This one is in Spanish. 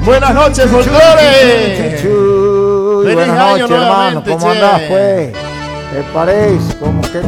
Buenas noches, folclore. Buenas noches, hermano. ¿Cómo andás, pues? ¿Qué parece? ¿Cómo que